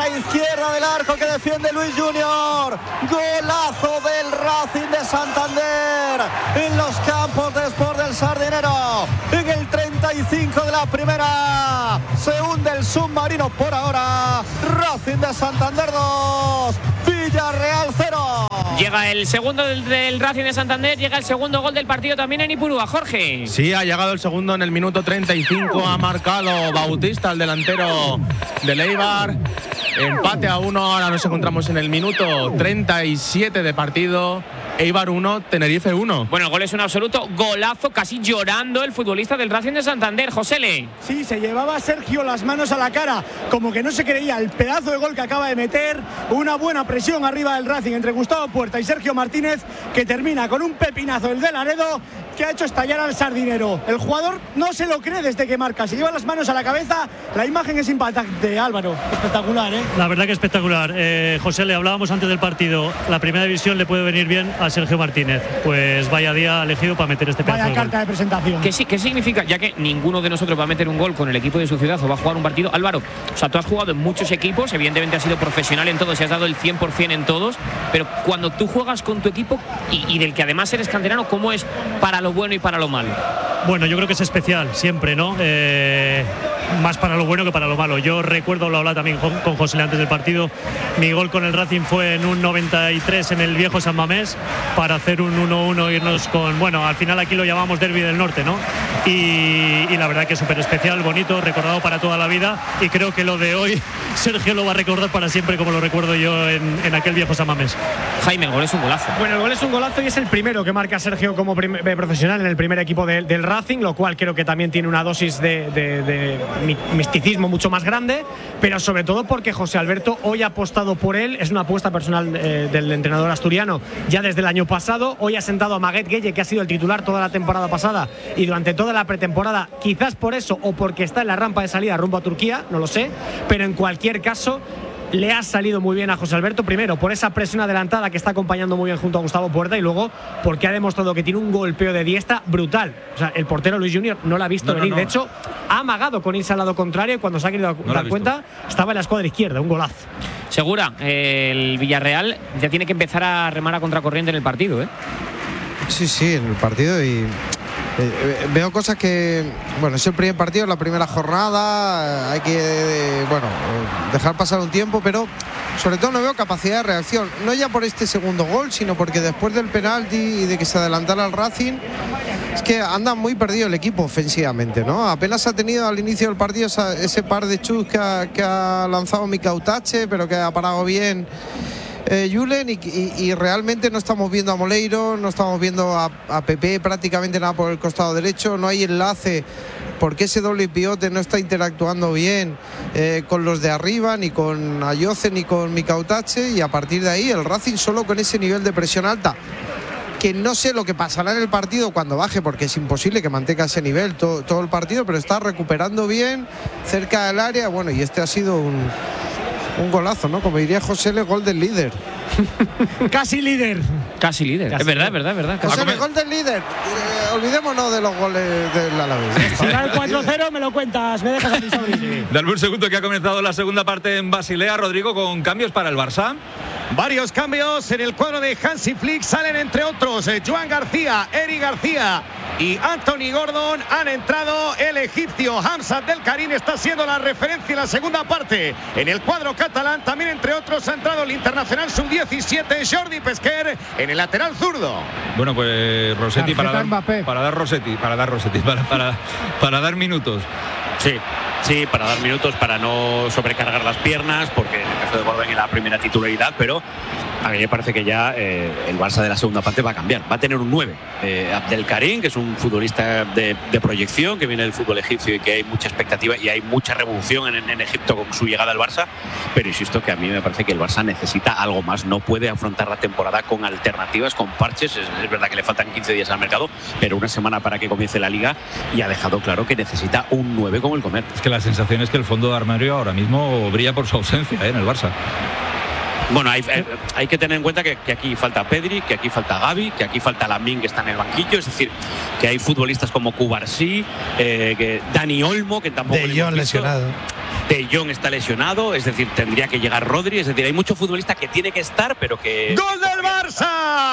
esfera izquierda del arco que defiende Luis Junior. Golazo del Racing de Santander en los campos de Sport del Sardinero. En el 35 de la primera se hunde el submarino por ahora. Racing de Santander 2, Villarreal 0. Llega el segundo del Racing de Santander, llega el segundo gol del partido también en Ipurúa, Jorge. Sí, ha llegado el segundo en el minuto 35, ha marcado Bautista, el delantero del Eibar. Empate a 1, ahora nos encontramos en el minuto 37 de partido. Eibar 1, Tenerife 1. Bueno, el gol es un absoluto golazo, casi llorando el futbolista del Racing de Santander, Josele. Sí, se llevaba Sergio las manos a la cara, como que no se creía el pedazo de gol que acaba de meter. Una buena presión arriba del Racing entre Gustavo Puerta y Sergio Martínez, que termina con un pepinazo el de Laredo que ha hecho estallar al Sardinero. El jugador no se lo cree desde que marca, se lleva las manos a la cabeza. La imagen es impactante, Álvaro, espectacular, ¿eh? La verdad que espectacular. José, le hablábamos antes del partido, la primera división le puede venir bien a Sergio Martínez. Pues vaya día elegido para meter este pedazo de carta de presentación. ¿Qué significa? Ya que ninguno de nosotros va a meter un gol con el equipo de su ciudad o va a jugar un partido. Álvaro, o sea, tú has jugado en muchos equipos, evidentemente has sido profesional en todos y has dado el 100% en todos, pero cuando tú juegas con tu equipo y del que además eres canterano, ¿cómo es para lo bueno y para lo malo? Bueno, yo creo que es especial siempre, ¿no? Más para lo bueno que para lo malo. Yo recuerdo, lo hablaba también con José antes del partido, mi gol con el Racing fue en un 93 en el viejo San Mamés para hacer un 1-1, irnos con, bueno, al final aquí lo llamamos Derbi del Norte, ¿no? Y la verdad que es súper especial, bonito, recordado para toda la vida, y creo que lo de hoy Sergio lo va a recordar para siempre como lo recuerdo yo en aquel viejo San Mamés. Jaime, el gol es un golazo. Bueno, el gol es un golazo y es el primero que marca Sergio como profesional en el primer equipo del Racing, lo cual creo que también tiene una dosis de misticismo mucho más grande, pero sobre todo porque José Alberto hoy ha apostado por él. Es una apuesta personal del entrenador asturiano ya desde el año pasado. Hoy ha sentado a Maguet Gueye, que ha sido el titular toda la temporada pasada y durante toda la pretemporada, quizás por eso o porque está en la rampa de salida rumbo a Turquía, no lo sé, pero en cualquier caso le ha salido muy bien a José Alberto, primero por esa presión adelantada que está acompañando muy bien junto a Gustavo Puerta, y luego porque ha demostrado que tiene un golpeo de diestra brutal. O sea, el portero Luis Junior no lo ha visto venir. De hecho, ha amagado con irse al lado contrario y cuando se ha querido dar cuenta estaba en la escuadra izquierda. Un golazo. Segura, el Villarreal ya tiene que empezar a remar a contracorriente en el partido, ¿eh? Sí, en el partido, y veo cosas que, bueno, es el primer partido, la primera jornada, hay que, dejar pasar un tiempo, pero sobre todo no veo capacidad de reacción, no ya por este segundo gol, sino porque después del penalti y de que se adelantara el Racing, es que anda muy perdido el equipo ofensivamente, ¿no? Apenas ha tenido al inicio del partido ese par de chus que ha lanzado Mika Utache, pero que ha parado bien Julen, y realmente no estamos viendo a Moleiro, no estamos viendo a Pepe prácticamente nada por el costado derecho, no hay enlace porque ese doble pivote no está interactuando bien con los de arriba, ni con Ayoce ni con Mika Utache, y a partir de ahí el Racing solo con ese nivel de presión alta, que no sé lo que pasará en el partido cuando baje, porque es imposible que mantenga ese nivel todo el partido, pero está recuperando bien cerca del área. Bueno, y este ha sido un golazo, ¿no? Como diría José, el gol del líder. Casi líder. Casi líder. Es verdad. José, el gol del líder. Olvidémonos de los goles del Alavés. Si va el 4-0, me lo cuentas, me dejas a mi sobrino. Dame un segundo, que ha comenzado la segunda parte en Basilea, Rodrigo, con cambios para el Barça. Varios cambios en el cuadro de Hansi Flick. Salen entre otros Joan García, Eri García y Anthony Gordon. Han entrado el egipcio Hamza Abdelkarim, está siendo la referencia en la segunda parte en el cuadro catalán. También entre otros ha entrado el internacional sub-17 Jordi Pesquer en el lateral zurdo. Bueno, pues Rossetti para dar minutos. Sí, para dar minutos, para no sobrecargar las piernas, porque en el caso de Gordon en la primera titularidad, pero a mí me parece que ya el Barça de la segunda parte va a cambiar, va a tener un 9. Abdelkarim, que es un futbolista de proyección, que viene del fútbol egipcio y que hay mucha expectativa y hay mucha revolución en Egipto con su llegada al Barça, pero insisto que a mí me parece que el Barça necesita algo más, no puede afrontar la temporada con alternativas, con parches. Es verdad que le faltan 15 días al mercado, pero una semana para que comience la Liga, y ha dejado claro que necesita un 9 como el Comer. Es que la sensación es que el fondo de armario ahora mismo brilla por su ausencia en el Barça. Bueno, hay que tener en cuenta que aquí falta Pedri, que aquí falta Gavi, que aquí falta Lamine, que está en el banquillo. Es decir, que hay futbolistas como Cubarsí, que Dani Olmo, que tampoco De Jong lesionado. De Jong está lesionado, es decir, tendría que llegar Rodri, es decir, hay mucho futbolista que tiene que estar, pero que… ¡Gol del Barça!